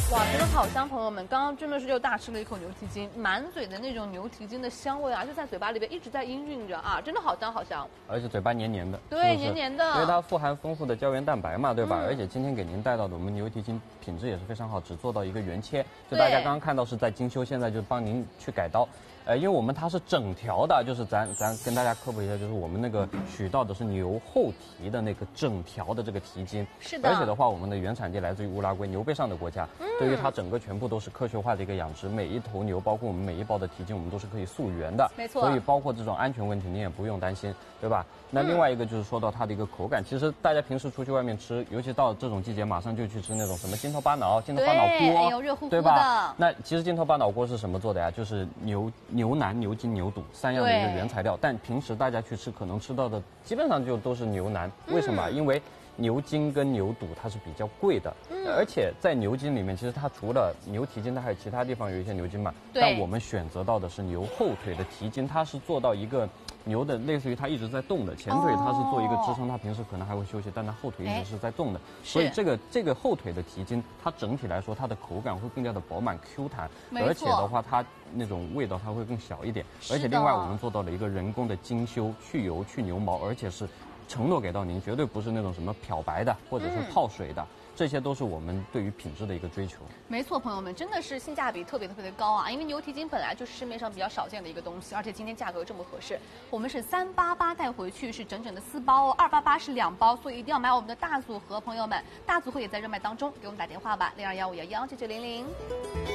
哇，真的好香，朋友们！刚刚真的是又大吃了一口牛蹄筋，满嘴的那种牛蹄筋的香味啊，就在嘴巴里边一直在氤氲着啊，真的好香好香。 而且嘴巴黏黏的， 对， 是不是黏黏的， 因为它富含丰富的胶原蛋白嘛，对吧？而且今天给您带到的我们牛蹄筋品质也是非常好，只做到一个原切，就大家刚刚看到是在精修，现在就帮您去改刀。因为我们它是整条的，就是咱跟大家科普一下，就是我们那个取到的是牛后蹄的那个整条的这个蹄筋。 是的。 而且的话，我们的原产地来自于乌拉圭，牛背上的国家。对于它整个全部都是科学化的一个养殖，每一头牛，包括我们每一包的蹄筋，我们都是可以溯源的。 没错。 所以包括这种安全问题，你也不用担心，对吧？那另外一个就是说到它的一个口感，其实大家平时出去外面吃，尤其到这种季节，马上就去吃那种什么筋头巴脑锅， 哎呦，热乎乎的， 对吧？那其实筋头巴脑锅是什么做的呀？就是牛腩、牛筋、牛肚3样的一个原材料，但平时大家去吃可能吃到的基本上就都是牛腩，为什么？因为牛筋跟牛肚它是比较贵的，而且在牛筋里面，其实它除了牛蹄筋，它还有其他地方有一些牛筋嘛。但我们选择到的是牛后腿的蹄筋，它是做到一个牛的类似于它一直在动的，前腿它是做一个支撑，它平时可能还会休息，但它后腿一直是在动的，所以这个后腿的蹄筋，它整体来说它的口感会更加的饱满 Q 弹，而且的话它那种味道它会更小一点，而且另外我们做到了一个人工的精修、去油、去牛毛，而且是承诺给到您，绝对不是那种什么漂白的或者是泡水的。这些都是我们对于品质的一个追求。没错，朋友们，真的是性价比特别的高啊！因为牛蹄筋本来就是市面上比较少见的一个东西，而且今天价格又这么合适，我们是388带回去是整整的4包哦，288是2包，所以一定要买我们的大组合，朋友们，大组合也在热卖当中，给我们打电话吧，0215117700。